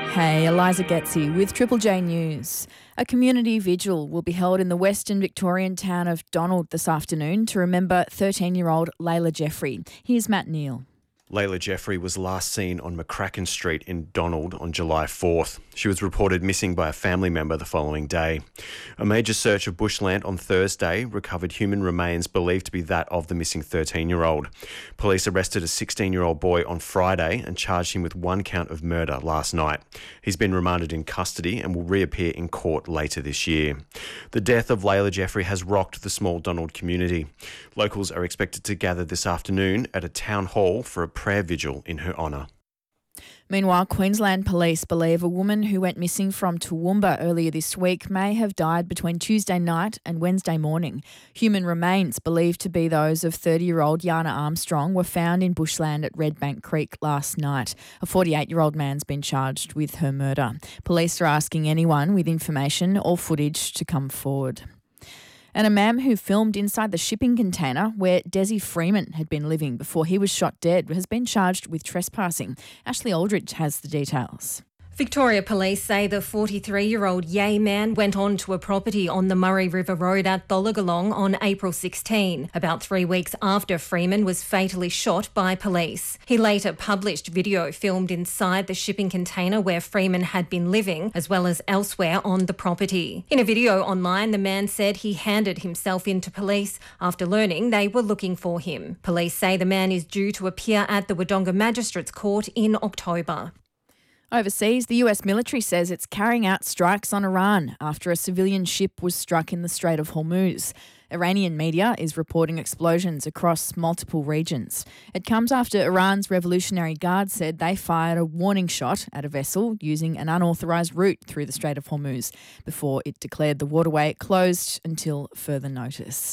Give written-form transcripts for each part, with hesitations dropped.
Hey, Eliza Getzi with Triple J News. A community vigil will be held in the western Victorian town of Donald this afternoon to remember 13-year-old Layla Jeffrey. Here's Matt Neal. Layla Jeffrey was last seen on McCracken Street in Donald on July 4th. She was reported missing by a family member the following day. A major search of bushland on Thursday recovered human remains believed to be that of the missing 13-year-old. Police arrested a 16-year-old boy on Friday and charged him with one count of murder last night. He's been remanded in custody and will reappear in court later this year. The death of Layla Jeffrey has rocked the small Donald community. Locals are expected to gather this afternoon at a town hall for a prayer vigil in her honour. Meanwhile, Queensland Police believe a woman who went missing from Toowoomba earlier this week may have died between Tuesday night and Wednesday morning. Human remains believed to be those of 30-year-old Yana Armstrong were found in bushland at Redbank Creek last night. A 48-year-old man's been charged with her murder. Police are asking anyone with information or footage to come forward. And a man who filmed inside the shipping container where Desi Freeman had been living before he was shot dead has been charged with trespassing. Ashley Aldridge has the details. Victoria Police say the 43-year-old Yay man went onto a property on the Murray River Road at Tholagolong on April 16, about 3 weeks after Freeman was fatally shot by police. He later published video filmed inside the shipping container where Freeman had been living, as well as elsewhere on the property. In a video online, the man said he handed himself in to police after learning they were looking for him. Police say the man is due to appear at the Wodonga Magistrates Court in October. Overseas, the US military says it's carrying out strikes on Iran after a civilian ship was struck in the Strait of Hormuz. Iranian media is reporting explosions across multiple regions. It comes after Iran's Revolutionary Guard said they fired a warning shot at a vessel using an unauthorised route through the Strait of Hormuz before it declared the waterway closed until further notice.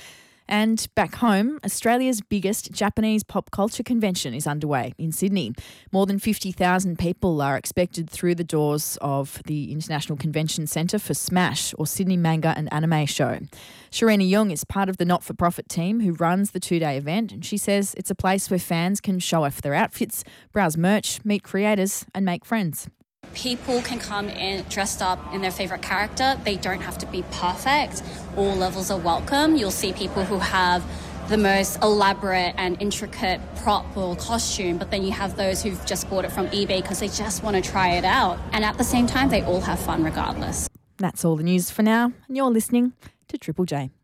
And back home, Australia's biggest Japanese pop culture convention is underway in Sydney. More than 50,000 people are expected through the doors of the International Convention Centre for SMASH, or Sydney Manga and Anime Show. Sharina Young is part of the not-for-profit team who runs the two-day event, and she says it's a place where fans can show off their outfits, browse merch, meet creators and make friends. People can come in dressed up in their favourite character. They don't have to be perfect. All levels are welcome. You'll see people who have the most elaborate and intricate prop or costume, but then you have those who've just bought it from eBay because they just want to try it out. And at the same time, they all have fun regardless. That's all the news for now, and you're listening to Triple J.